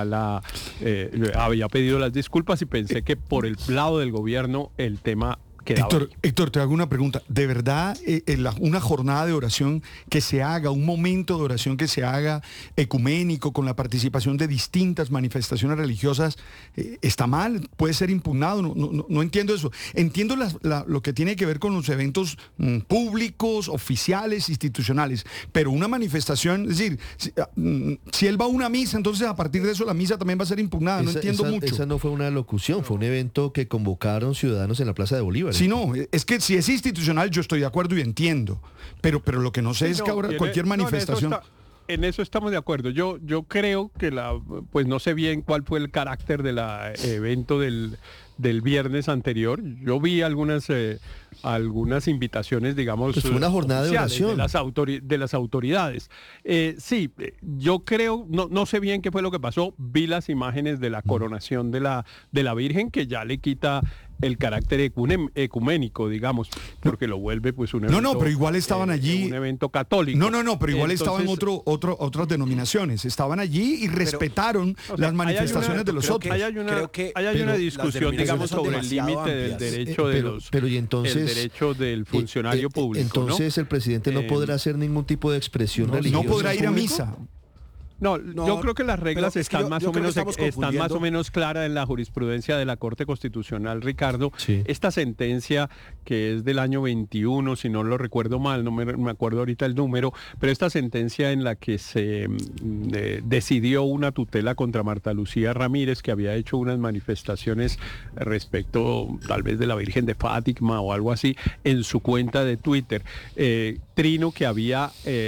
había pedido las disculpas, y pensé que por el lado del gobierno el tema quedaba. Héctor, te hago una pregunta. ¿De verdad una jornada de oración que se haga, un momento de oración que se haga ecuménico con la participación de distintas manifestaciones religiosas, está mal? ¿Puede ser impugnado? No entiendo eso. Entiendo lo que tiene que ver con los eventos públicos, oficiales, institucionales, pero una manifestación, es decir, si él va a una misa, entonces a partir de eso la misa también va a ser impugnada. No entiendo mucho. Esa no fue una locución, fue un evento que convocaron ciudadanos en la Plaza de Bolívar. Sí, no, es que si es institucional yo estoy de acuerdo y entiendo, pero lo que no sé es que ahora cualquier manifestación... En eso estamos de acuerdo. Yo creo que pues no sé bien cuál fue el carácter del evento del viernes anterior. Yo vi algunas invitaciones, digamos, pues fue una jornada de oración de las autoridades. Sí, yo creo, no sé bien qué fue lo que pasó. Vi las imágenes de la coronación de la Virgen, que ya le quita el carácter ecuménico, digamos, porque lo vuelve pues un evento... No, pero igual estaban allí... Un evento católico. No, pero igual estaban otras denominaciones. Estaban allí y respetaron las manifestaciones de los otros. Hay una discusión, digamos, sobre el límite del derecho de los... Pero y entonces... El derecho del funcionario público, entonces, ¿no? El presidente no podrá hacer ningún tipo de expresión religiosa. No podrá ir a misa. No, yo creo que las reglas están más o menos claras en la jurisprudencia de la Corte Constitucional, Ricardo. Sí. Esta sentencia que es del año 21, si no lo recuerdo mal, no me acuerdo ahorita el número, pero esta sentencia en la que se decidió una tutela contra Marta Lucía Ramírez, que había hecho unas manifestaciones respecto tal vez de la Virgen de Fátima o algo así, en su cuenta de Twitter. Trino que había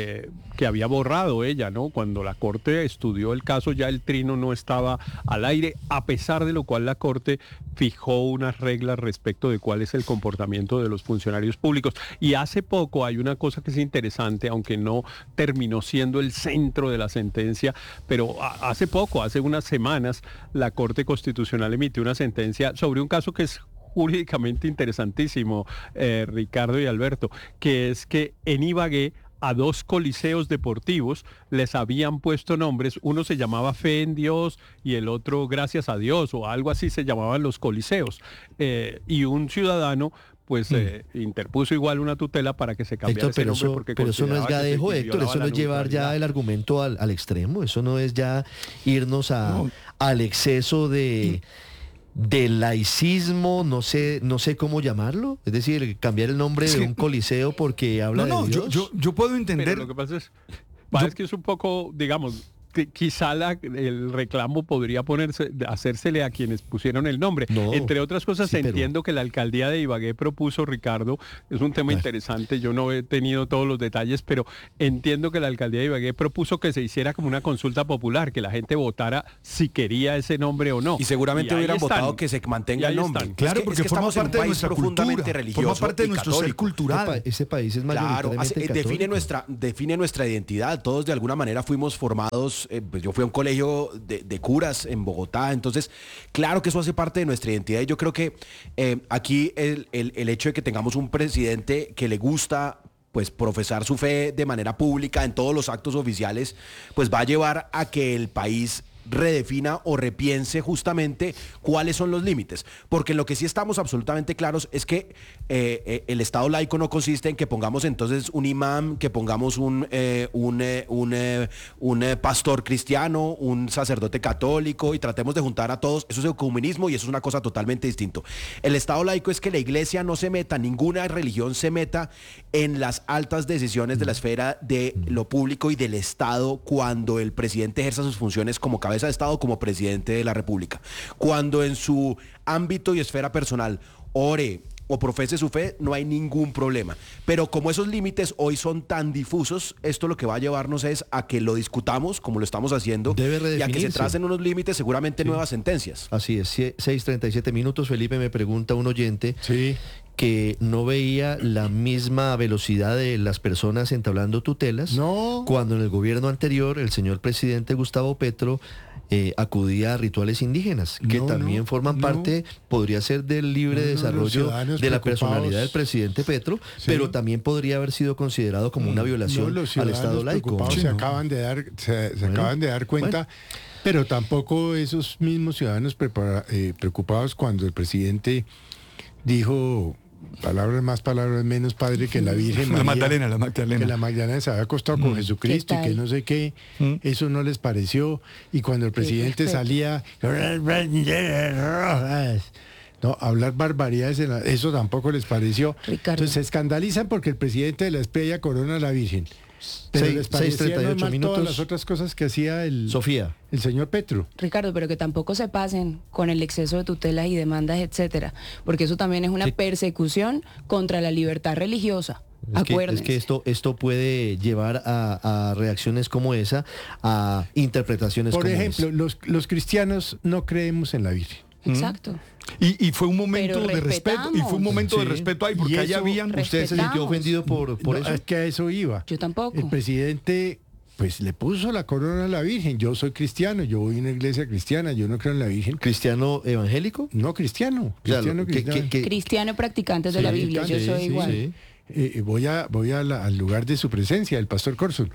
borrado ella, ¿no? Cuando la Corte estudió el caso, ya el trino no estaba al aire, a pesar de lo cual la Corte fijó unas reglas respecto de cuál es el comportamiento de los funcionarios públicos. Y hace poco hay una cosa que es interesante, aunque no terminó siendo el centro de la sentencia, pero hace unas semanas, la Corte Constitucional emitió una sentencia sobre un caso que es jurídicamente interesantísimo, Ricardo y Alberto, que es que en Ibagué a 2 coliseos deportivos les habían puesto nombres, uno se llamaba Fe en Dios y el otro Gracias a Dios, o algo así se llamaban los coliseos, y un ciudadano pues interpuso igual una tutela para que se cambiara ese nombre, porque pero eso no es gadejo, Héctor, eso no es llevar ya el argumento al extremo, eso no es ya irnos al exceso de laicismo, no sé cómo llamarlo, es decir, cambiar el nombre de un coliseo porque habla de Dios. Yo puedo entender. Pero lo que pasa es que es un poco, digamos, quizá el reclamo podría hacérsele a quienes pusieron el nombre. No, entre otras cosas, sí, entiendo que la alcaldía de Ibagué propuso, Ricardo, es un tema interesante, yo no he tenido todos los detalles, pero entiendo que la alcaldía de Ibagué propuso que se hiciera como una consulta popular, que la gente votara si quería ese nombre o no. Y seguramente hubieran votado que se mantenga el nombre. Claro, porque forma parte de nuestra cultura, forma parte de nuestro ser cultural. Ese país es mayoritariamente católico. Define nuestra identidad. Todos de alguna manera fuimos formados. Pues yo fui a un colegio de curas en Bogotá, entonces claro que eso hace parte de nuestra identidad, y yo creo que aquí el hecho de que tengamos un presidente que le gusta pues profesar su fe de manera pública en todos los actos oficiales, pues va a llevar a que el país redefina o repiense justamente cuáles son los límites, porque en lo que sí estamos absolutamente claros es que el Estado laico no consiste en que pongamos entonces un imán, que pongamos un pastor cristiano, un sacerdote católico y tratemos de juntar a todos. Eso es ecumenismo y eso es una cosa totalmente distinta. El Estado laico es que la iglesia no se meta, ninguna religión se meta en las altas decisiones de la esfera de lo público y del Estado cuando el presidente ejerza sus funciones como cabeza de Estado, como presidente de la República. Cuando en su ámbito y esfera personal ore o profese su fe, no hay ningún problema. Pero como esos límites hoy son tan difusos, esto lo que va a llevarnos es a que lo discutamos, como lo estamos haciendo, y a que se tracen unos límites, seguramente nuevas sentencias. Así es, 6:37 minutos. Felipe, me pregunta un oyente que no veía la misma velocidad de las personas entablando tutelas cuando en el gobierno anterior el señor presidente Gustavo Petro acudía a rituales indígenas, que también forman parte, podría ser del libre desarrollo de la personalidad del presidente Petro, pero también podría haber sido considerado como una violación al Estado laico. Se acaban de dar cuenta. Pero tampoco esos mismos ciudadanos preocupados cuando el presidente dijo palabras más, palabras menos, padre, que la Virgen María, la Magdalena. Que la Magdalena se había acostado con Jesucristo y que no sé qué, eso no les pareció. Y cuando el presidente salía, no, hablar barbaridades, eso tampoco les pareció. Ricardo. Entonces se escandalizan porque el presidente de la Estrella corona a la Virgen. Pero les parecían normal todas las otras cosas que hacía el señor Petro. Ricardo, pero que tampoco se pasen con el exceso de tutelas y demandas, etcétera, porque eso también es una persecución contra la libertad religiosa. Es que esto puede llevar a reacciones como esa, a interpretaciones como esa. Por ejemplo, esa. Los cristianos no creemos en la Virgen. Exacto. Y fue un momento de respeto, y fue un momento de respeto ahí, porque allá habían... ¿Usted se sintió ofendido por eso? Es que a eso iba. Yo tampoco. El presidente pues le puso la corona a la Virgen. Yo soy cristiano, yo voy a una iglesia cristiana, yo no creo en la Virgen. ¿Cristiano evangélico? No, cristiano. Cristiano practicante de la Biblia, yo soy igual. Voy al lugar de su presencia, el pastor Corson.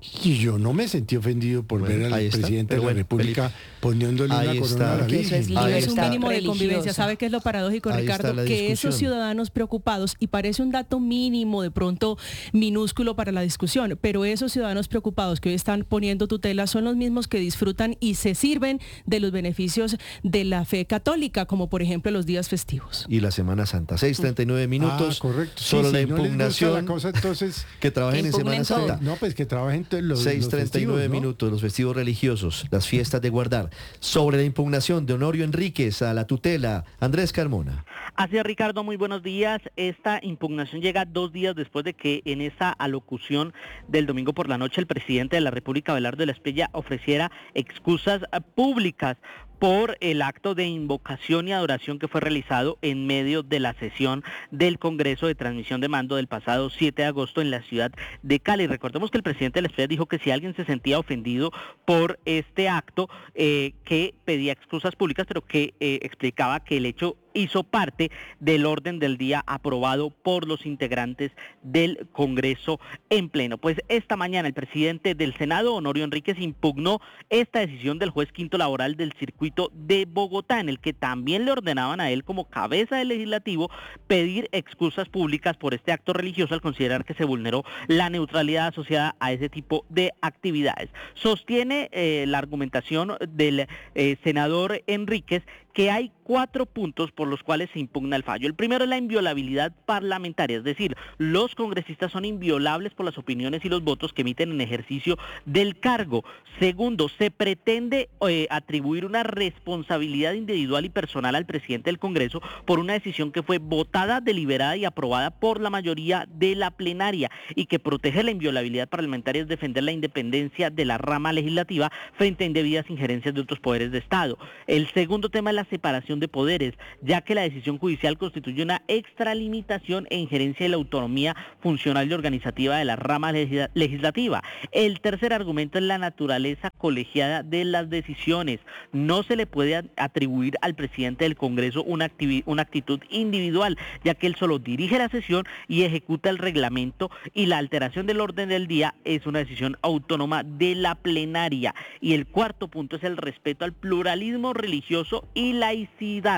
Y yo no me sentí ofendido por ver al presidente de la República poniéndole una corona a la Virgen. Es un mínimo de convivencia. ¿Sabe qué es lo paradójico, Ricardo? Que esos ciudadanos preocupados, y parece un dato mínimo, de pronto minúsculo para la discusión, pero esos ciudadanos preocupados que hoy están poniendo tutela son los mismos que disfrutan y se sirven de los beneficios de la fe católica, como por ejemplo los días festivos. Y la Semana Santa. 6:39 minutos. Correcto. Solo la no impugnación. la cosa, entonces, que trabajen en Semana Santa. No, pues que trabajen los 6:39 minutos, los festivos religiosos, las fiestas de guardar. Sobre la impugnación de Honorio Enríquez a la tutela, Andrés Carmona. Así es, Ricardo, muy buenos días. Esta impugnación llega 2 días después de que en esa alocución del domingo por la noche el presidente de la República, Abelardo de la Espriella, ofreciera excusas públicas por el acto de invocación y adoración que fue realizado en medio de la sesión del Congreso de Transmisión de Mando del pasado 7 de agosto en la ciudad de Cali. Recordemos que el presidente de la Espriella dijo que si alguien se sentía ofendido por este acto, que pedía excusas públicas, pero que explicaba que el hecho hizo parte del orden del día aprobado por los integrantes del Congreso en pleno. Pues esta mañana el presidente del Senado, Honorio Enríquez, impugnó esta decisión del juez quinto laboral del circuito de Bogotá, en el que también le ordenaban a él como cabeza del legislativo pedir excusas públicas por este acto religioso al considerar que se vulneró la neutralidad asociada a ese tipo de actividades. Sostiene la argumentación del senador Enríquez que hay 4 puntos por los cuales se impugna el fallo. El primero es la inviolabilidad parlamentaria, es decir, los congresistas son inviolables por las opiniones y los votos que emiten en ejercicio del cargo. Segundo, se pretende atribuir una responsabilidad individual y personal al presidente del Congreso por una decisión que fue votada, deliberada y aprobada por la mayoría de la plenaria y que protege la inviolabilidad parlamentaria, es defender la independencia de la rama legislativa frente a indebidas injerencias de otros poderes de Estado. El segundo tema es la separación de poderes, ya que la decisión judicial constituye una extralimitación e injerencia de la autonomía funcional y organizativa de la rama legislativa. El tercer argumento es la naturaleza colegiada de las decisiones. No se le puede atribuir al presidente del Congreso una actitud individual, ya que él solo dirige la sesión y ejecuta el reglamento, y la alteración del orden del día es una decisión autónoma de la plenaria. Y el cuarto punto es el respeto al pluralismo religioso y laicidad.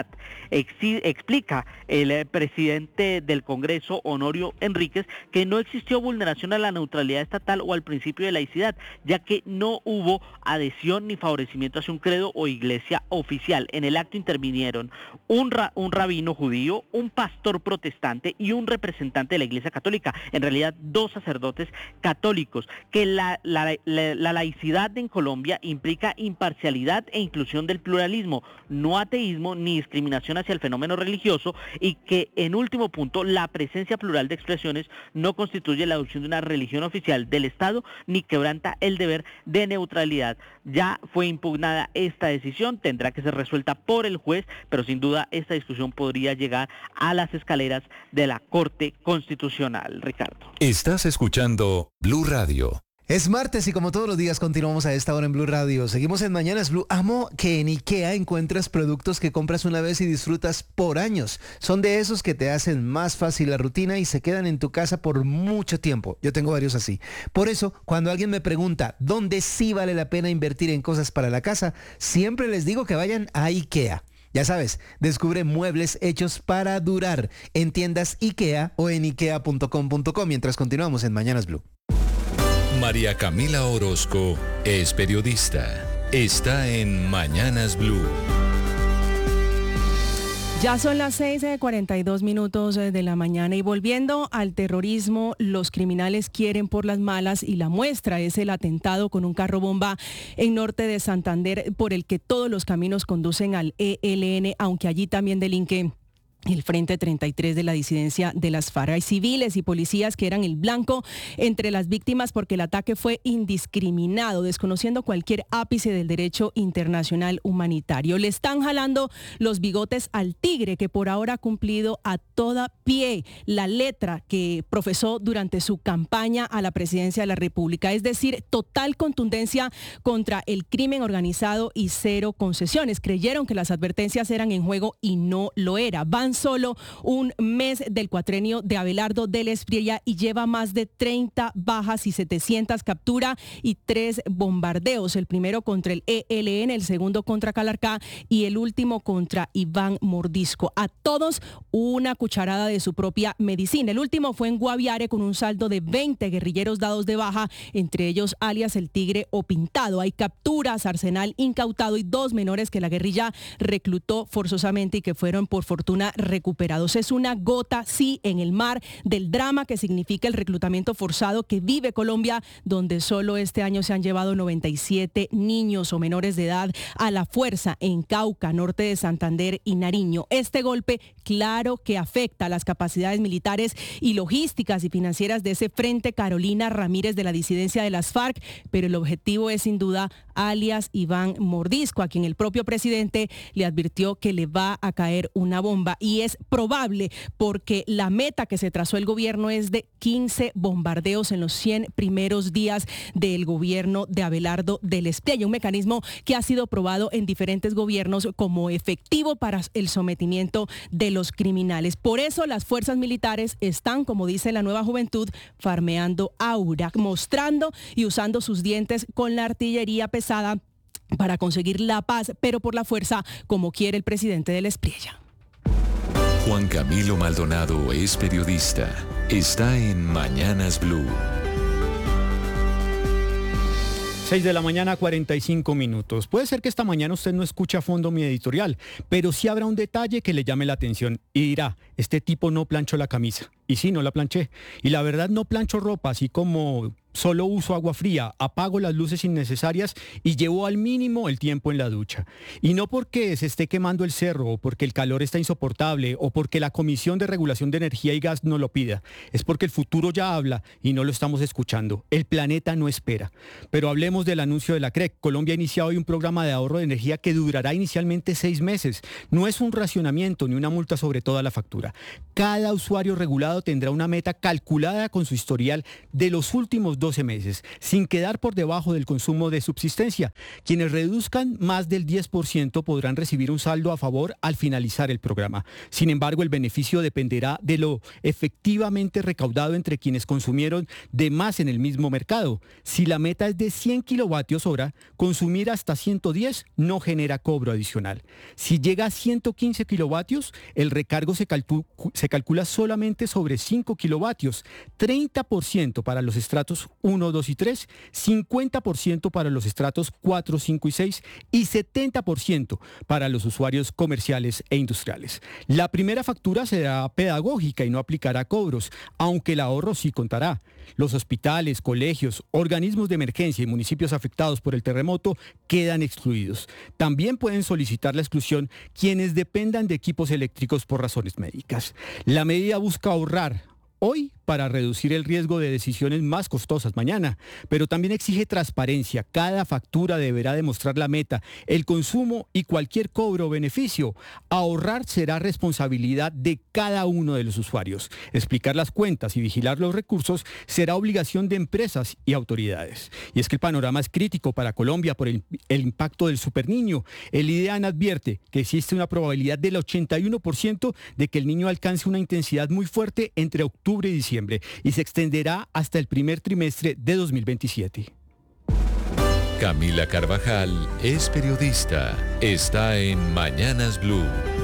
Explica el presidente del Congreso, Honorio Enríquez, que no existió vulneración a la neutralidad estatal o al principio de laicidad, ya que no hubo adhesión ni favorecimiento hacia un credo o iglesia oficial. En el acto intervinieron un rabino judío, un pastor protestante y un representante de la Iglesia Católica, en realidad 2 sacerdotes católicos. Que la laicidad en Colombia implica imparcialidad e inclusión del pluralismo, no ateísmo ni discriminación hacia el fenómeno religioso, y que en último punto la presencia plural de expresiones no constituye la adopción de una religión oficial del Estado ni quebranta el deber de neutralidad. Ya fue impugnada esta decisión, tendrá que ser resuelta por el juez, pero sin duda esta discusión podría llegar a las escaleras de la Corte Constitucional. Ricardo. Estás escuchando Blue Radio. Es martes y como todos los días continuamos a esta hora en Blue Radio. Seguimos en Mañanas Blue. Amo que en IKEA encuentras productos que compras una vez y disfrutas por años. Son de esos que te hacen más fácil la rutina y se quedan en tu casa por mucho tiempo. Yo tengo varios así. Por eso, cuando alguien me pregunta dónde sí vale la pena invertir en cosas para la casa, siempre les digo que vayan a IKEA. Ya sabes, descubre muebles hechos para durar en tiendas IKEA o en ikea.com.co mientras continuamos en Mañanas Blue. María Camila Orozco es periodista. Está en Mañanas Blue. Ya son las 6:42 minutos de la mañana y volviendo al terrorismo, los criminales quieren por las malas y la muestra es el atentado con un carro bomba en norte de Santander por el que todos los caminos conducen al ELN, aunque allí también delinque el Frente 33 de la disidencia de las FARC. Hay civiles y policías que eran el blanco entre las víctimas porque el ataque fue indiscriminado, desconociendo cualquier ápice del derecho internacional humanitario. Le están jalando los bigotes al tigre, que por ahora ha cumplido a toda pie la letra que profesó durante su campaña a la presidencia de la República, es decir, total contundencia contra el crimen organizado y cero concesiones. Creyeron que las advertencias eran en juego y no lo era. Van solo un mes del cuatrenio de Abelardo del Espriella y lleva más de 30 bajas y 700 capturas y 3 bombardeos. El primero contra el ELN, el segundo contra Calarcá y el último contra Iván Mordisco. A todos una cucharada de su propia medicina. El último fue en Guaviare con un saldo de 20 guerrilleros dados de baja, entre ellos alias el Tigre o Pintado. Hay capturas, arsenal incautado y 2 menores que la guerrilla reclutó forzosamente y que fueron por fortuna recuperados. Es una gota, sí, en el mar del drama que significa el reclutamiento forzado que vive Colombia, donde solo este año se han llevado 97 niños o menores de edad a la fuerza en Cauca, norte de Santander y Nariño. Este golpe, claro que afecta las capacidades militares y logísticas y financieras de ese Frente Carolina Ramírez de la disidencia de las FARC, pero el objetivo es sin duda alias Iván Mordisco, a quien el propio presidente le advirtió que le va a caer una bomba, y es probable porque la meta que se trazó el gobierno es de 15 bombardeos en los 100 primeros días del gobierno de Abelardo del Espriella, un mecanismo que ha sido probado en diferentes gobiernos como efectivo para el sometimiento de los criminales. Por eso las fuerzas militares están, como dice la Nueva Juventud, farmeando aura, mostrando y usando sus dientes con la artillería pesada para conseguir la paz, pero por la fuerza, como quiere el presidente del Espriella. Juan Camilo Maldonado es periodista. Está en Mañanas Blue. 6 de la mañana, 45 minutos. Puede ser que esta mañana usted no escuche a fondo mi editorial, pero sí habrá un detalle que le llame la atención y dirá, este tipo no planchó la camisa. Y sí, no la planché. Y la verdad no plancho ropa, así como solo uso agua fría, apago las luces innecesarias y llevo al mínimo el tiempo en la ducha. Y no porque se esté quemando el cerro, o porque el calor está insoportable, o porque la Comisión de Regulación de Energía y Gas no lo pida. Es porque el futuro ya habla y no lo estamos escuchando. El planeta no espera. Pero hablemos del anuncio de la CREC. Colombia ha iniciado hoy un programa de ahorro de energía que durará inicialmente 6 meses. No es un racionamiento ni una multa sobre toda la factura. Cada usuario regulado tendrá una meta calculada con su historial de los últimos 12 meses, sin quedar por debajo del consumo de subsistencia. Quienes reduzcan más del 10% podrán recibir un saldo a favor al finalizar el programa. Sin embargo, el beneficio dependerá de lo efectivamente recaudado entre quienes consumieron de más en el mismo mercado. Si la meta es de 100 kilovatios hora, consumir hasta 110 no genera cobro adicional. Si llega a 115 kilovatios, el recargo se calcula solamente sobre 5 kilovatios, 30% para los estratos 1, 2 y 3, 50% para los estratos 4, 5 y 6 y 70% para los usuarios comerciales e industriales. La primera factura será pedagógica y no aplicará cobros, aunque el ahorro sí contará. Los hospitales, colegios, organismos de emergencia y municipios afectados por el terremoto quedan excluidos. También pueden solicitar la exclusión quienes dependan de equipos eléctricos por razones médicas. La medida busca ahorrar hoy para reducir el riesgo de decisiones más costosas mañana, pero también exige transparencia. Cada factura deberá demostrar la meta, el consumo y cualquier cobro o beneficio. Ahorrar será responsabilidad de cada uno de los usuarios. Explicar las cuentas y vigilar los recursos será obligación de empresas y autoridades. Y es que el panorama es crítico para Colombia por el impacto del superniño. El IDEAN advierte que existe una probabilidad del 81% de que el niño alcance una intensidad muy fuerte entre octubre y diciembre y se extenderá hasta el primer trimestre de 2027. Camila Carvajal es periodista. Está en Mañanas Blue.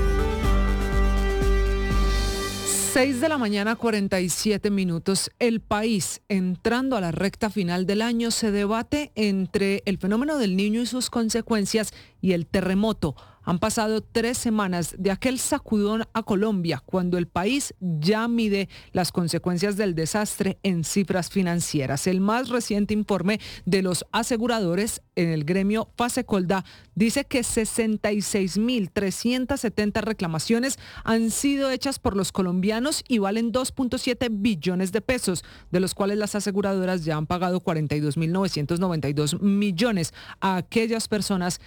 6 de la mañana, 47 minutos. El país, entrando a la recta final del año, se debate entre el fenómeno del Niño y sus consecuencias y el terremoto. Han pasado 3 semanas de aquel sacudón a Colombia, cuando el país ya mide las consecuencias del desastre en cifras financieras. El más reciente informe de los aseguradores en el gremio Fasecolda dice que 66.370 reclamaciones han sido hechas por los colombianos y valen 2.7 billones de pesos, de los cuales las aseguradoras ya han pagado 42.992 millones a aquellas personas que tenían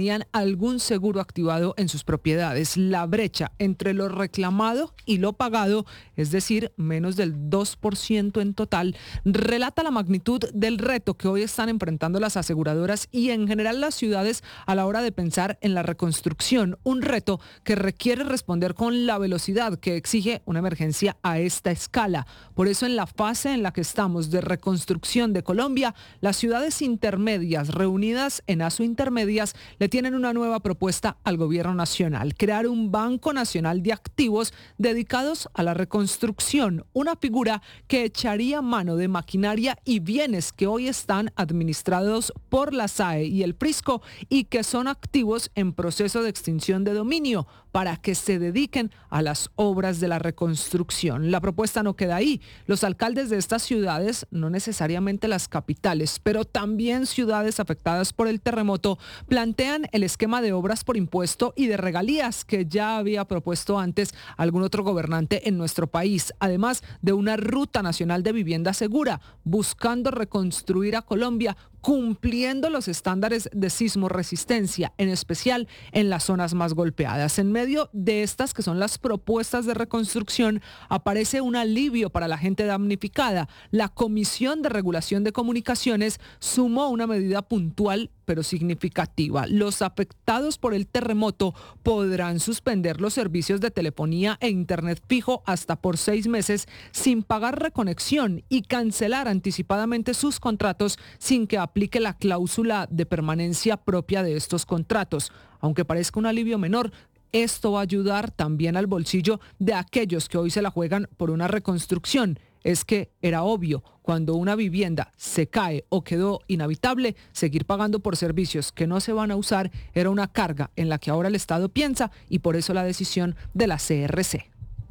tenían algún seguro activado en sus propiedades. La brecha entre lo reclamado y lo pagado, es decir, menos del 2% en total, relata la magnitud del reto que hoy están enfrentando las aseguradoras y en general las ciudades a la hora de pensar en la reconstrucción. Un reto que requiere responder con la velocidad que exige una emergencia a esta escala. Por eso, en la fase en la que estamos de reconstrucción de Colombia, las ciudades intermedias reunidas en ASO Intermedias le tienen una nueva propuesta al gobierno nacional: crear un Banco Nacional de Activos dedicados a la reconstrucción, una figura que echaría mano de maquinaria y bienes que hoy están administrados por la SAE y el Prisco y que son activos en proceso de extinción de dominio para que se dediquen a las obras de la reconstrucción. La propuesta no queda ahí. Los alcaldes de estas ciudades, no necesariamente las capitales, pero también ciudades afectadas por el terremoto, plantean el esquema de obras por impuesto y de regalías que ya había propuesto antes algún otro gobernante en nuestro país, además de una ruta nacional de vivienda segura, buscando reconstruir a Colombia cumpliendo los estándares de sismo resistencia, en especial en las zonas más golpeadas. En medio de estas, que son las propuestas de reconstrucción, aparece un alivio para la gente damnificada. La Comisión de Regulación de Comunicaciones sumó una medida puntual pero significativa. Los afectados por el terremoto podrán suspender los servicios de telefonía e internet fijo hasta por 6 meses sin pagar reconexión y cancelar anticipadamente sus contratos sin que aplique la cláusula de permanencia propia de estos contratos. Aunque parezca un alivio menor, esto va a ayudar también al bolsillo de aquellos que hoy se la juegan por una reconstrucción. Es que era obvio, cuando una vivienda se cae o quedó inhabitable, seguir pagando por servicios que no se van a usar era una carga en la que ahora el Estado piensa, y por eso la decisión de la CRC.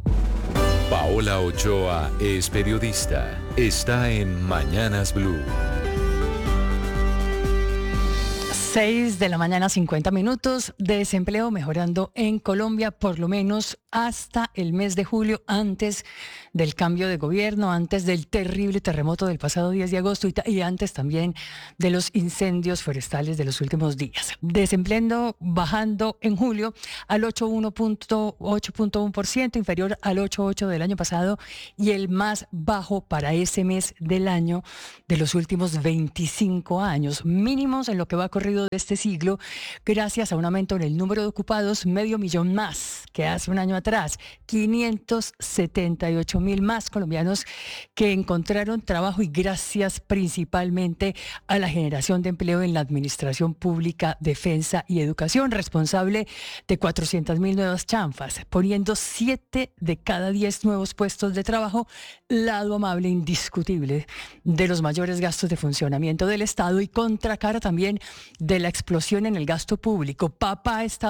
Paola Ochoa es periodista. Está en Mañanas Blue. 6 de la mañana, 50 minutos. Desempleo mejorando en Colombia, por lo menos hasta el mes de julio, antes del cambio de gobierno, antes del terrible terremoto del pasado 10 de agosto y antes también de los incendios forestales de los últimos días. Desempleo bajando en julio al 8.1%, inferior al 8.8% del año pasado y el más bajo para ese mes del año de los últimos 25 años, mínimos en lo que va corrido de este siglo, gracias a un aumento en el número de ocupados, 500,000 más que hace un año atrás, 578,000 más colombianos que encontraron trabajo y gracias principalmente a la generación de empleo en la administración pública, defensa y educación, responsable de 400,000 nuevas chanfas, poniendo 7 de cada 10 nuevos puestos de trabajo, lado amable indiscutible de los mayores gastos de funcionamiento del Estado y contracara también de la explosión en el gasto público. Papá está